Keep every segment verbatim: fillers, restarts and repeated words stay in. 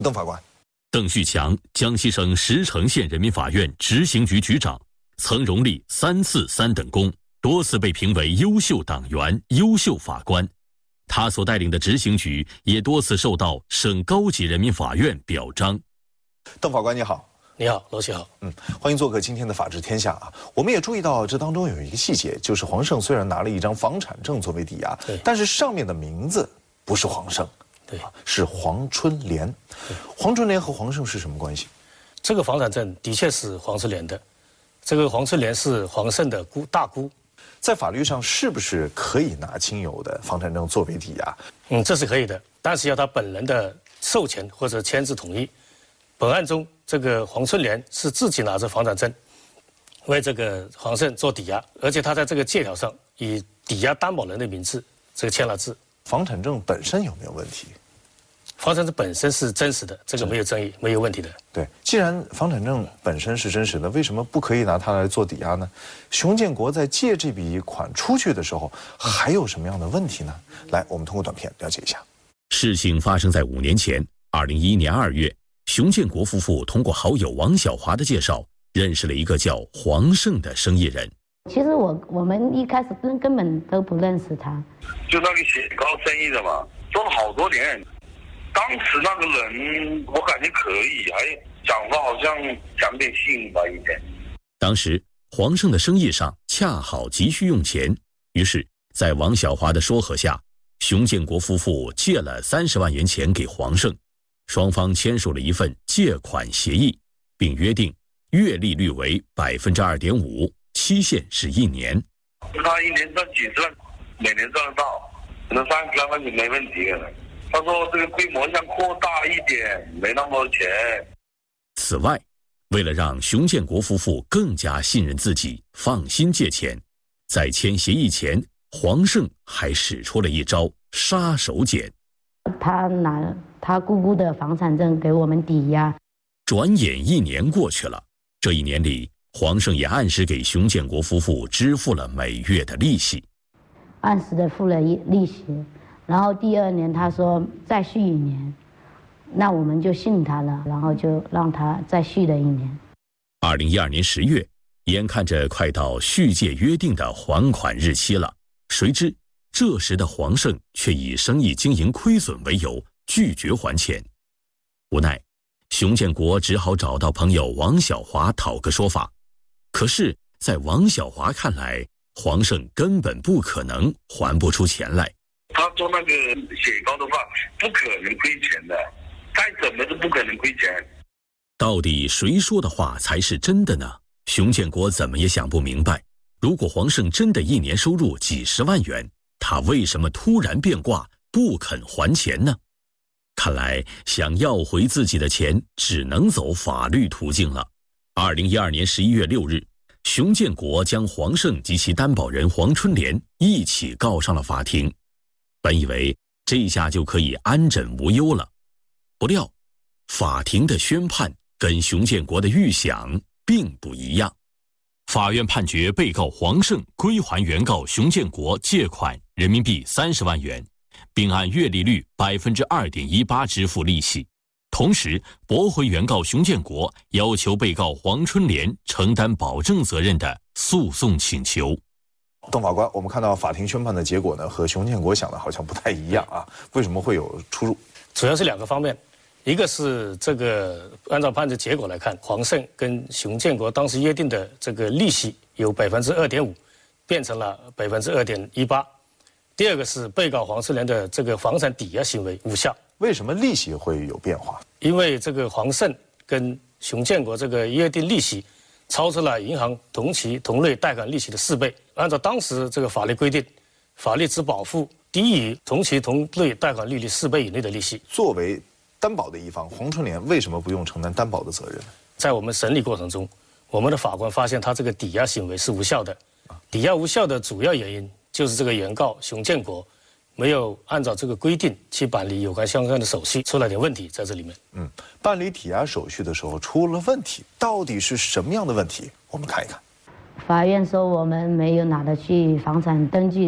邓法官， 邓旭强，江西省石城县人民法院执行局局长，曾荣立三次三等功，多次被评为优秀党员、优秀法官。他所带领的执行局也多次受到省高级人民法院表彰。 邓法官你好。 你好，罗琦好。 嗯，欢迎做客今天的《法治天下》啊。我们也注意到这当中有一个细节，就是黄胜虽然拿了一张房产证作为抵押，但是上面的名字不是黄胜， 对， 是黄春莲。黄春莲和黄胜是什么关系？ 这个房产证的确是黄春莲的，这个黄春莲是黄胜的姑大姑。 在法律上是不是可以拿亲友的房产证作为抵押？ 嗯，这是可以的，但是要他本人的授权或者签字同意。本案中，这个黄春莲是自己拿着房产证为这个黄胜做抵押，而且他在这个借条上以抵押担保人的名字这个签了字。 房产证本身有没有问题？ 房产证本身是真实的，这个没有争议，没有问题的。 对，既然房产证本身是真实的，为什么不可以拿它来做抵押呢？熊建国在借这笔款出去的时候，还有什么样的问题呢？来，我们通过短片了解一下。 事情发生在五年前，二零一一年二月，熊建国夫妇通过好友王小华的介绍，认识了一个叫黄胜的生意人。 其实我我们一开始根根本都不认识他， 就那个雪糕生意的嘛，做了好多年。当时那个人，我感觉可以，还讲话好像讲点信吧，以前。 当时黄胜的生意上恰好急需用钱，于是，在王小华的说和下，熊建国夫妇借了三十万元钱给黄胜，双方签署了一份借款协议，并约定月利率为百分之二点五，期限是一年。 他一年赚几十万，每年赚得到，可能三十来万就没问题了。他说这个规模想扩大一点，没那么多钱。 此外，为了让熊建国夫妇更加信任自己，放心借钱，在签协议前，黄胜还使出了一招杀手锏。 他拿他姑姑的房产证给我们抵押。 转眼一年过去了，这一年里，黄胜也按时给熊建国夫妇支付了每月的利息， 按时的付了利息。然后第二年他说再续一年，那我们就信他了，然后就让他再续了一年。 二零一二年十月，眼看着快到续借约定的还款日期了，谁知这时的黄胜却以生意经营亏损为由拒绝还钱。无奈，熊建国只好找到朋友王小华讨个说法。可是，在王小华看来，黄胜根本不可能还不出钱来。 他做那个雪糕的话，不可能亏钱的，再怎么都不可能亏钱。 到底谁说的话才是真的呢？熊建国怎么也想不明白。如果黄胜真的一年收入几十万元，他为什么突然变卦，不肯还钱呢？看来想要回自己的钱，只能走法律途径了。二零一二年十一月六日，熊建国将黄胜及其担保人黄春莲一起告上了法庭。本以为这下就可以安枕无忧了，不料法庭的宣判跟熊建国的预想并不一样。法院判决被告黄胜归还原告熊建国借款人民币三十万元，并按月利率百分之二点一八支付利息，同时驳回原告熊建国要求被告黄春莲承担保证责任的诉讼请求。 邓法官，我们看到法庭宣判的结果呢，和熊建国想的好像不太一样啊，为什么会有出入？ 主要是两个方面，一个是这个按照判决结果来看，黄胜跟熊建国当时约定的这个利息由百分之二点五变成了百分之二点一八。第二个是被告黄春莲的这个房产抵押行为无效。 为什么利息会有变化？ 因为这个黄胜跟熊建国这个约定利息超出了银行同期同类贷款利息的四倍。按照当时这个法律规定，法律只保护低于同期同类贷款利率四倍以内的利息。 作为担保的一方，黄春莲为什么不用承担担保的责任呢？ 在我们审理过程中，我们的法官发现他这个抵押行为是无效的。抵押无效的主要原因就是这个原告熊建国没有按照这个规定去办理有关相关的手续，出了点问题在这里面。 嗯，办理抵押手续的时候出了问题，到底是什么样的问题？我们看一看。 法院说我们没有拿得去房产登记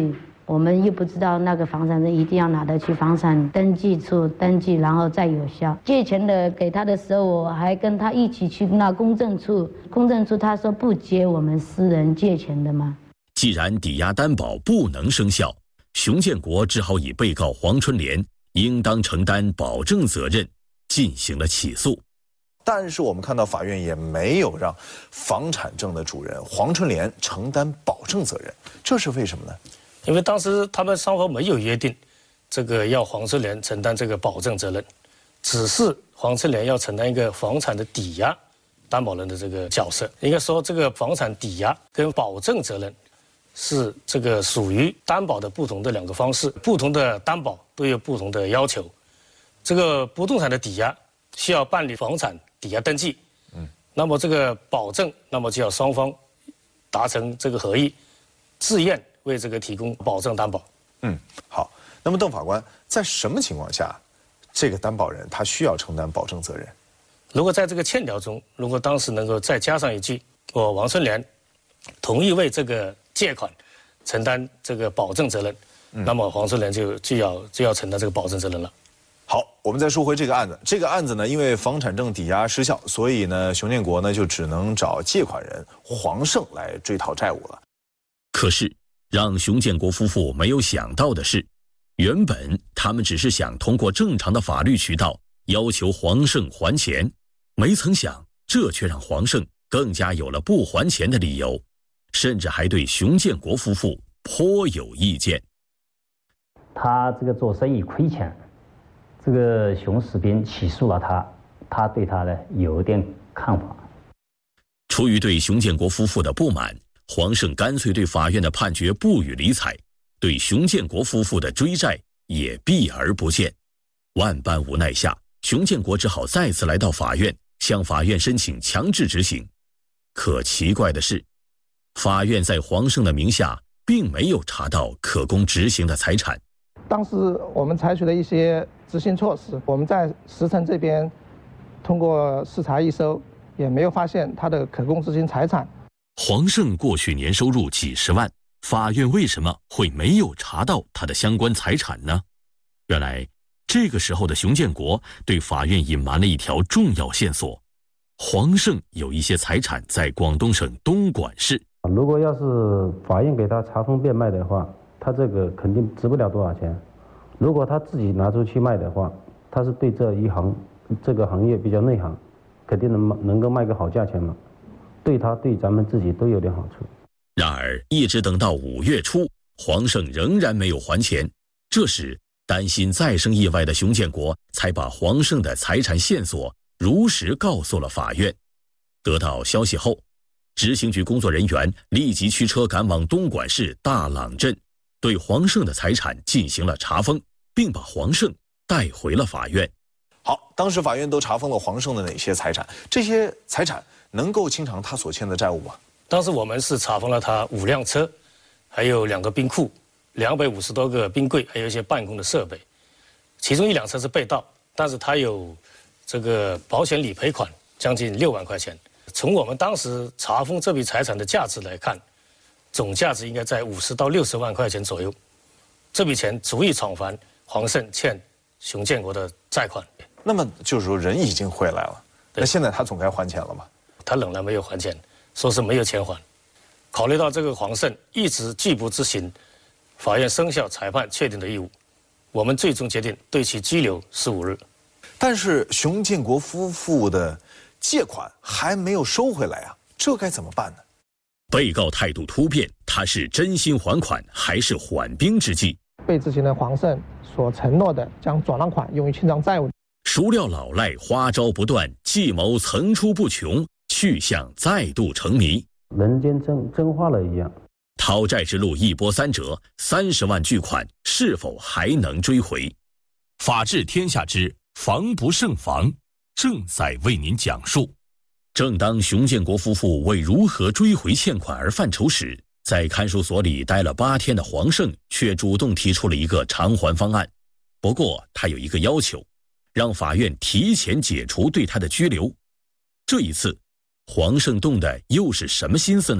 我们又不知道那个房产证一定要拿得去房产登记处登记，然后再有效。借钱的给他的时候，我还跟他一起去那公证处，公证处他说不接我们私人借钱的嘛。 既然抵押担保不能生效，熊建国只好以被告黄春莲应当承担保证责任进行了起诉。 但是我们看到法院也没有让房产证的主人黄春莲承担保证责任，这是为什么呢？ 因为当时他们双方没有约定，这个要黄春莲承担这个保证责任，只是黄春莲要承担一个房产的抵押担保人的这个角色。应该说，这个房产抵押跟保证责任是这个属于担保的不同的两个方式，不同的担保都有不同的要求。这个不动产的抵押需要办理房产抵押登记，嗯，那么这个保证，那么就要双方达成这个合意，自愿为这个提供保证担保。 嗯，好。那么邓法官，在什么情况下，这个担保人他需要承担保证责任？ 如果在这个欠条中，如果当时能够再加上一句，我王春莲同意为这个借款承担这个保证责任，嗯、那么黄春莲就就要就要承担这个保证责任了。 好，我们再说回这个案子。这个案子呢，因为房产证抵押失效，所以呢，熊建国呢就只能找借款人黄胜来追讨债务了。 可是，让熊建国夫妇没有想到的是，原本他们只是想通过正常的法律渠道要求黄胜还钱，没曾想这却让黄胜更加有了不还钱的理由，甚至还对熊建国夫妇颇有意见。 他这个做生意亏钱，这个熊士兵起诉了他，他对他呢有点看法。 出于对熊建国夫妇的不满，黄胜干脆对法院的判决不予理睬，对熊建国夫妇的追债也避而不见。万般无奈下，熊建国只好再次来到法院，向法院申请强制执行。可奇怪的是，法院在黄胜的名下并没有查到可供执行的财产。 当时我们采取了一些执行措施，我们在石城这边通过视察一搜，也没有发现他的可供执行财产。 黄胜过去年收入几十万，法院为什么会没有查到他的相关财产呢？原来这个时候的熊建国对法院隐瞒了一条重要线索：黄胜有一些财产在广东省东莞市。 如果要是法院给他查封变卖的话，他这个肯定值不了多少钱。如果他自己拿出去卖的话，他是对这一行这个行业比较内行，肯定能能够卖个好价钱嘛，对他对咱们自己都有点好处。 然而一直等到五月初，黄胜仍然没有还钱。这时担心再生意外的熊建国才把黄胜的财产线索如实告诉了法院。得到消息后，执行局工作人员立即驱车赶往东莞市大朗镇，对黄胜的财产进行了查封，并把黄胜带回了法院。 好，当时法院都查封了黄胜的哪些财产？这些财产能够清偿他所欠的债务吗？ 当时我们是查封了他五辆车，还有两个冰库，两百五十多个冰柜，还有一些办公的设备。其中一辆车是被盗，但是他有这个保险理赔款将近六万块钱。从我们当时查封这笔财产的价值来看，总价值应该在五十到六十万块钱左右。这笔钱足以偿还黄胜欠熊建国的债款。 那么就是说人已经回来了，那现在他总该还钱了吧？ 他仍然没有还钱，说是没有钱还。考虑到这个黄胜一直拒不执行法院生效裁判确定的义务，我们最终决定对其拘留十五日。 但是熊建国夫妇的借款还没有收回来啊，这该怎么办呢？ 被告态度突变，他是真心还款还是缓兵之计？ 被执行人黄胜所承诺的将转让款用于清偿债务。 孰料老赖花招不断，计谋层出不穷，去向再度成谜。 人间蒸蒸发了一样。 讨债之路一波三折，三十万巨款是否还能追回？法治天下之防不胜防正在为您讲述。正当熊建国夫妇为如何追回欠款而犯愁时，在看守所里待了八天的黄胜却主动提出了一个偿还方案。不过他有一个要求，让法院提前解除对他的拘留。这一次黄胜动的又是什么心思呢？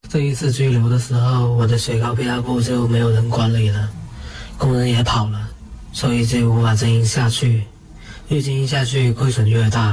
这一次拘留的时候，我的水高配压部就没有人管理了，工人也跑了，所以就无法经营下去，越经营下去亏损越大。